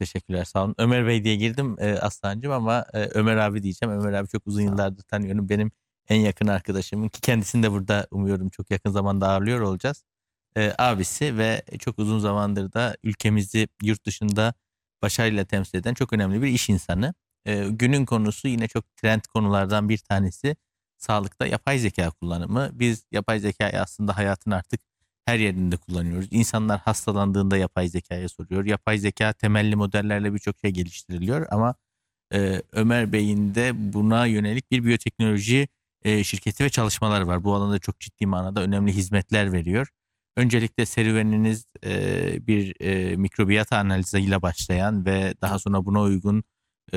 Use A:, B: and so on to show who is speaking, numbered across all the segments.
A: teşekkürler, sağ olun. Ömer Bey diye girdim, Aslancığım ama, Ömer abi diyeceğim. Ömer abi çok uzun
B: Sağ ol.
A: yıllardır tanıyorum. Benim en yakın arkadaşımın ki kendisini de burada umuyorum çok yakın zamanda ağırlıyor olacağız. Abisi ve çok uzun zamandır da ülkemizi yurt dışında başarıyla temsil eden çok önemli bir iş insanı. Günün konusu yine çok trend konulardan bir tanesi sağlıkta yapay zeka kullanımı. Biz yapay zekâyı aslında hayatın artık her yerinde kullanıyoruz. İnsanlar hastalandığında yapay zekâya soruyor. Yapay zeka temelli modellerle birçok şey geliştiriliyor ama, Ömer Bey'in de buna yönelik bir biyoteknoloji, şirketi ve çalışmaları var. Bu alanda çok ciddi manada önemli hizmetler veriyor. Öncelikle serüveniniz, bir, mikrobiyata analiziyle başlayan ve daha sonra buna uygun,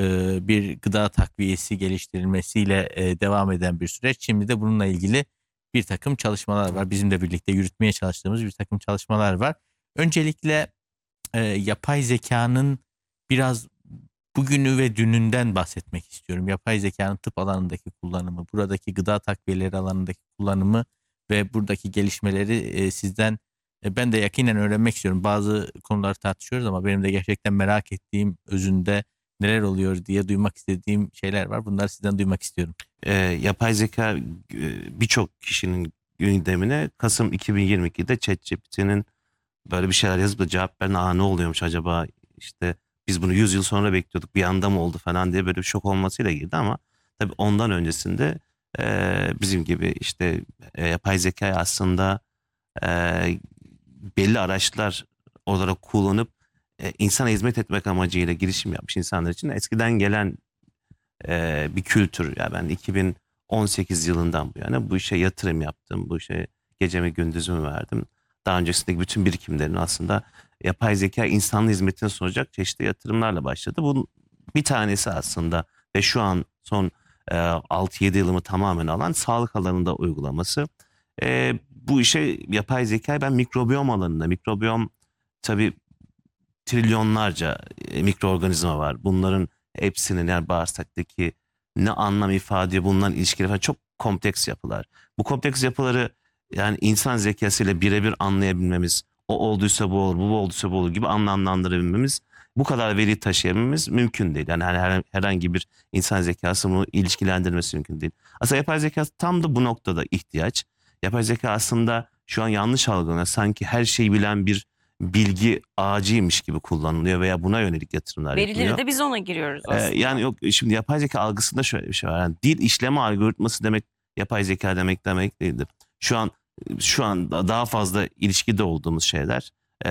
A: bir gıda takviyesi geliştirilmesiyle, devam eden bir süreç. Şimdi de bununla ilgili bir takım çalışmalar var. Bizimle birlikte yürütmeye çalıştığımız bir takım çalışmalar var. Öncelikle, yapay zekanın biraz bugünü ve dününden bahsetmek istiyorum. Yapay zekanın tıp alanındaki kullanımı, buradaki gıda takviyeleri alanındaki kullanımı ve buradaki gelişmeleri, sizden, ben de yakinen öğrenmek istiyorum. Bazı konuları tartışıyoruz ama benim de gerçekten merak ettiğim, özünde neler oluyor diye duymak istediğim şeyler var. Bunları sizden duymak istiyorum.
B: Yapay zeka birçok kişinin gündemine Kasım 2022'de ChatGPT'nin böyle bir şeyler yazıp da cevap veren ne oluyormuş acaba, işte biz bunu 100 yıl sonra bekliyorduk, bir anda mı oldu falan diye böyle bir şok olmasıyla girdi. Ama tabii ondan öncesinde bizim gibi işte yapay zekayı aslında e, belli araçlar olarak kullanıp insana hizmet etmek amacıyla girişim yapmış insanlar için eskiden gelen bir kültür. Ya ben 2018 yılından bu yana bu işe yatırım yaptım. Bu işe gecemi gündüzümü verdim. Daha öncesindeki bütün birikimlerin aslında yapay zeka insanlı hizmetine sunacak çeşitli yatırımlarla başladı. Bunun bir tanesi aslında ve şu an son 6-7 yılımı tamamen alan sağlık alanında uygulaması. Bu işe yapay zekayı ben mikrobiyom alanında, mikrobiyom tabii trilyonlarca mikroorganizma var. Bunların hepsinin, yani bağırsaktaki ne anlam ifade ediyor, bunların ilişkileri falan çok kompleks yapılar. Bu kompleks yapıları yani insan zekasıyla birebir anlayabilmemiz, o olduysa bu olur, bu olduysa bu olur gibi anlamlandırabilmemiz, bu kadar veri taşıyabilmemiz mümkün değil. Yani herhangi bir insan zekası bunu ilişkilendirmesi mümkün değil. Aslında yapay zeka tam da bu noktada ihtiyaç. Yapay zeka aslında şu an yanlış algılanıyor. Sanki her şeyi bilen bir bilgi ağacıymış gibi kullanılıyor veya buna yönelik yatırımlar
C: Verileri
B: yapılıyor.
C: de biz ona giriyoruz
B: Yani
C: aslında.
B: yok, şimdi yapay zeka algısında şöyle bir şey var. Yani dil işleme algoritması demek yapay zeka demek değildir. Şu an daha fazla ilişkide olduğumuz şeyler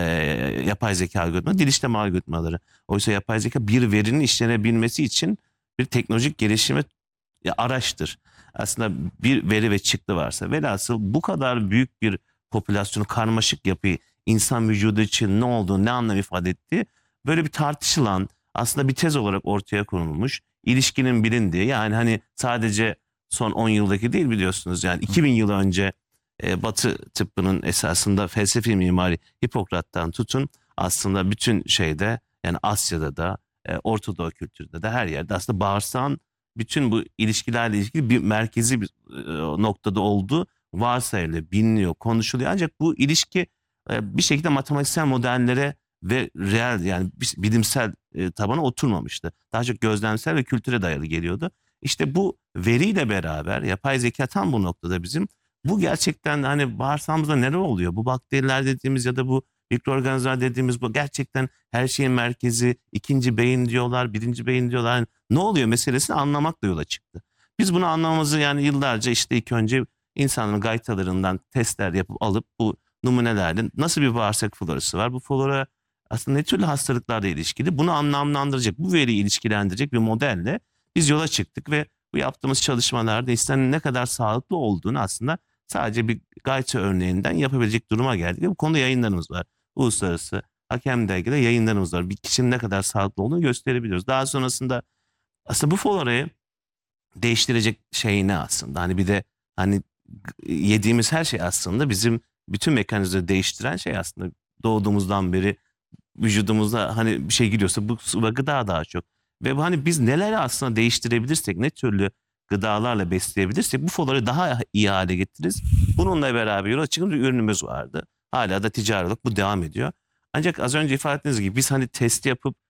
B: yapay zeka algoritma, dil işleme algoritmaları. Oysa yapay zeka bir verinin işlenebilmesi için bir teknolojik gelişime araçtır. Aslında bir veri ve çıktı varsa, velhasıl bu kadar büyük bir popülasyonu, karmaşık yapıyı, insan vücudu için ne olduğu, ne anlam ifade ettiği böyle bir tartışılan, aslında bir tez olarak ortaya konulmuş, ilişkinin bilindiği, yani hani sadece son 10 yıldaki değil, biliyorsunuz yani 2000 yıl önce Batı tıbbının esasında felsefi mimari Hipokrat'tan tutun, aslında bütün şeyde, yani Asya'da da Ortadoğu kültürde de her yerde aslında bağırsağın bütün bu ilişkilerle ilgili bir merkezi bir noktada olduğu varsayılıyor, biliniyor, konuşuluyor. Ancak bu ilişki bir şekilde matematiksel modellere ve reel, yani bilimsel tabana oturmamıştı. Daha çok gözlemsel ve kültüre dayalı geliyordu. İşte bu veriyle beraber yapay zeka tam bu noktada bizim, bu gerçekten hani bağırsağımızda neler oluyor? Bu bakteriler dediğimiz ya da bu mikroorganizmalar dediğimiz, bu gerçekten her şeyin merkezi, ikinci beyin diyorlar, birinci beyin diyorlar. Yani ne oluyor meselesini anlamakla yola çıktı. Biz bunu anlamamızı, yani yıllarca işte ilk önce insanların gaytalarından testler yapıp alıp bu numunelerden nasıl bir bağırsak florası var, bu flora aslında ne türlü hastalıklarla ilişkili, bunu anlamlandıracak, bu veriyi ilişkilendirecek bir modelle biz yola çıktık ve bu yaptığımız çalışmalarda insanın ne kadar sağlıklı olduğunu aslında sadece bir gayta örneğinden yapabilecek duruma geldik. Ve bu konuda yayınlarımız var. Uluslararası hakem dergide yayınlarımız var. Bir kişinin ne kadar sağlıklı olduğunu gösterebiliyoruz. Daha sonrasında aslında bu florayı değiştirecek şey ne aslında? Hani bir de hani yediğimiz her şey aslında bizim bütün mekanizmayı değiştiren şey, aslında doğduğumuzdan beri vücudumuza hani bir şey giriyorsa bu su ve gıda daha çok. Ve bu hani biz neleri aslında değiştirebilirsek, ne türlü gıdalarla besleyebilirsek bu foları daha iyi hale getiririz. Bununla beraber yola çıkın bir ürünümüz vardı. Hala da ticari olarak bu devam ediyor. Ancak az önce ifade ettiğiniz gibi biz hani test yapıp